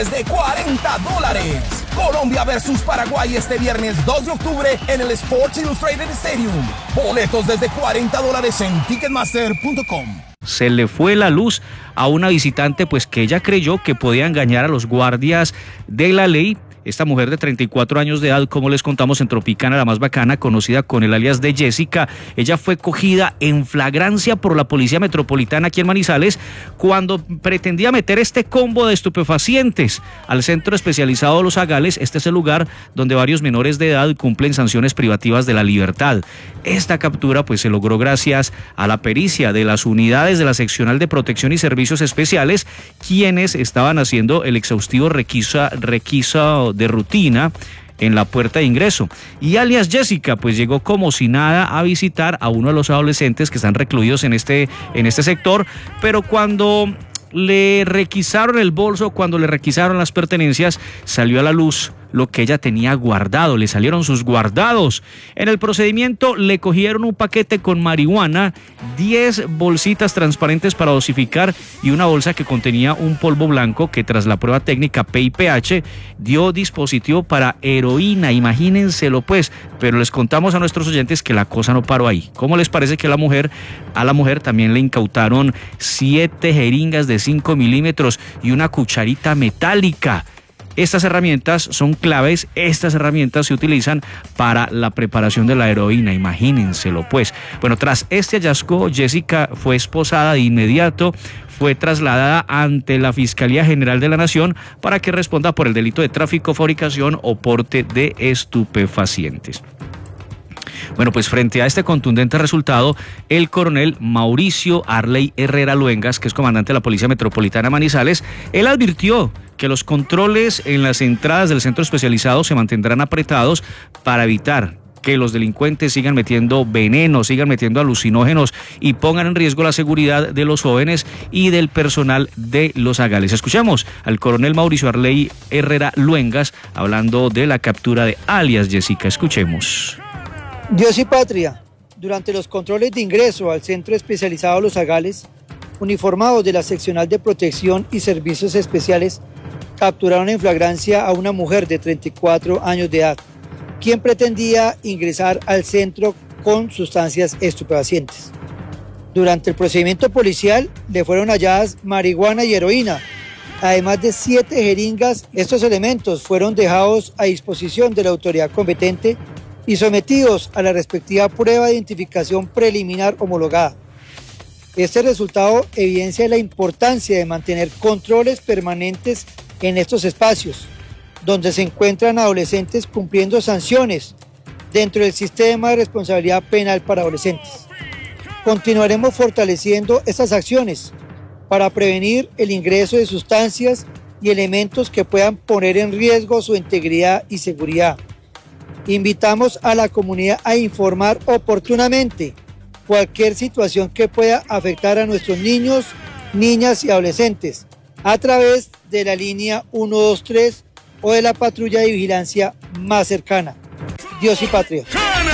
de $40. Colombia versus Paraguay este viernes 2 de octubre en el Sports Illustrated Stadium. Boletos desde $40 en Ticketmaster.com. Se le fue la luz a una visitante, pues que ella creyó que podía engañar a los guardias de la ley. Esta mujer de 34 años de edad, como les contamos, en Tropicana, la más bacana, conocida con el alias de Jessica, ella fue cogida en flagrancia por la Policía Metropolitana aquí en Manizales cuando pretendía meter este combo de estupefacientes al Centro Especializado Los Zagales. Este es el lugar donde varios menores de edad cumplen sanciones privativas de la libertad. Esta captura pues se logró gracias a la pericia de las unidades de la Seccional de Protección y Servicios Especiales, quienes estaban haciendo el exhaustivo requisa de rutina en la puerta de ingreso. Y alias Jessica pues llegó como si nada a visitar a uno de los adolescentes que están recluidos en este sector, pero cuando le requisaron el bolso, cuando le requisaron las pertenencias, salió a la luz lo que ella tenía guardado, le salieron sus guardados. En el procedimiento le cogieron un paquete con marihuana, 10 bolsitas transparentes para dosificar y una bolsa que contenía un polvo blanco que tras la prueba técnica PIPH dio dispositivo para heroína, imagínenselo pues. Pero les contamos a nuestros oyentes que la cosa no paró ahí. ¿Cómo les parece que a la mujer también le incautaron 7 jeringas de 5 milímetros y una cucharita metálica? Estas herramientas son claves, estas herramientas se utilizan para la preparación de la heroína, imagínenselo pues. Bueno, tras este hallazgo, Jessica fue esposada de inmediato, fue trasladada ante la Fiscalía General de la Nación para que responda por el delito de tráfico, fabricación o porte de estupefacientes. Bueno, pues frente a este contundente resultado, el coronel Mauricio Arley Herrera Luengas, que es comandante de la Policía Metropolitana Manizales, él advirtió que los controles en las entradas del centro especializado se mantendrán apretados para evitar que los delincuentes sigan metiendo veneno, sigan metiendo alucinógenos y pongan en riesgo la seguridad de los jóvenes y del personal de los Zagales. Escuchemos al coronel Mauricio Arley Herrera Luengas hablando de la captura de alias Jessica. Escuchemos. Dios y patria, durante los controles de ingreso al Centro Especializado Los Zagales, uniformados de la Seccional de Protección y Servicios Especiales capturaron en flagrancia a una mujer de 34 años de edad, quien pretendía ingresar al centro con sustancias estupefacientes. Durante el procedimiento policial le fueron halladas marihuana y heroína, además de 7 jeringas. Estos elementos fueron dejados a disposición de la autoridad competente y sometidos a la respectiva prueba de identificación preliminar homologada. Este resultado evidencia la importancia de mantener controles permanentes en estos espacios, donde se encuentran adolescentes cumpliendo sanciones dentro del sistema de responsabilidad penal para adolescentes. Continuaremos fortaleciendo estas acciones para prevenir el ingreso de sustancias y elementos que puedan poner en riesgo su integridad y seguridad. Invitamos a la comunidad a informar oportunamente cualquier situación que pueda afectar a nuestros niños, niñas y adolescentes a través de la línea 123 o de la patrulla de vigilancia más cercana. Dios y patria.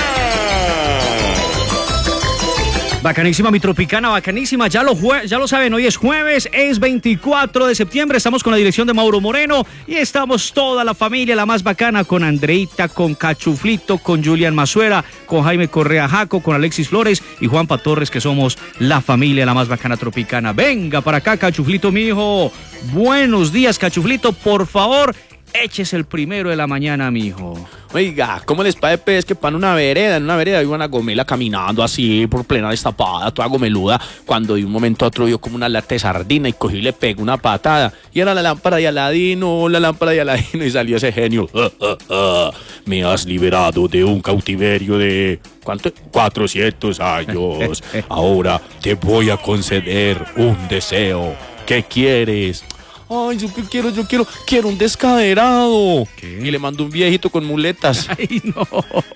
Bacanísima mi Tropicana, bacanísima, ya lo saben, hoy es jueves, es 24 de septiembre, estamos con la dirección de Mauro Moreno y estamos toda la familia, la más bacana, con Andreita, con Cachuflito, con Julián Mazuera, con Jaime Correa Jaco, con Alexis Flores y Juanpa Torres, que somos la familia, la más bacana Tropicana. Venga para acá, Cachuflito, mijo. Buenos días, Cachuflito, por favor, échese el primero de la mañana, mijo. Oiga, ¿cómo les parece? Es que en una vereda iba una gomela caminando así por plena destapada, toda gomeluda, cuando de un momento a otro vio como una lata de sardina y cogió y le pegó una patada. Y era la lámpara de Aladino, y salió ese genio. Me has liberado de un cautiverio de... ¿cuánto? 400 años. Ahora te voy a conceder un deseo. ¿Qué quieres? Ay, yo quiero un descaderado. ¿Qué? Y le mandó un viejito con muletas. Ay, no.